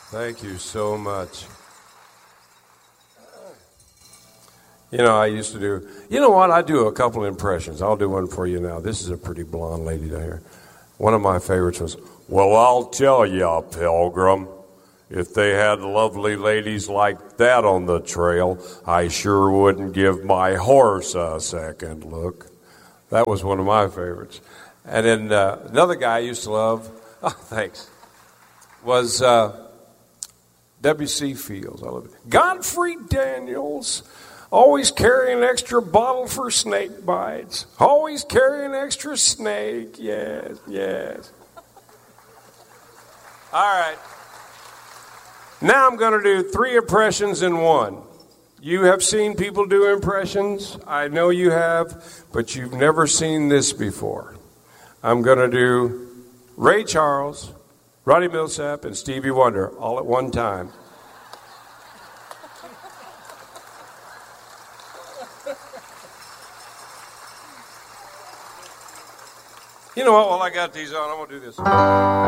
Thank you so much. You know, I used to do, you know what? I do a couple impressions. I'll do one for you now. This is a pretty blonde lady down here. One of my favorites was, well, I'll tell ya, Pilgrim, if they had lovely ladies like that on the trail, I sure wouldn't give my horse a second look. That was one of my favorites. And then another guy I used to love, oh, thanks, was W.C. Fields. I love it. Godfrey Daniels, always carrying an extra bottle for snake bites. Always carrying an extra snake. Yes, yes. All right. Now I'm going to do 3 impressions in one. You have seen people do impressions. I know you have, but you've never seen this before. I'm going to do Ray Charles, Roddy Millsap, and Stevie Wonder all at one time. You know what? While I got these on, I'm going to do this.